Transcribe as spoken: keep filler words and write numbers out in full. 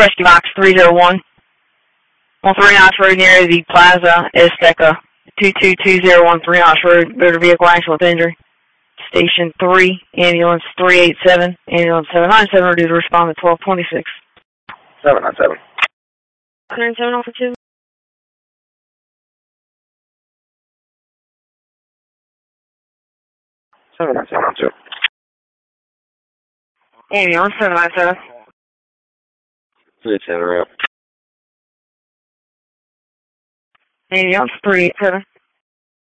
Rescue Box three oh one. On three Notch Road near the Plaza Azteca. two two two zero one three Notch Road. Motor vehicle accident with injury. Station three, ambulance three eight seven, ambulance seven nine seven, are due to respond at twelve twenty-six. seven nine seven. seven seven Alpha two. seven nine seven two. Ambulance seven nine seven. three eight seven, right. Ambulance three eight seven.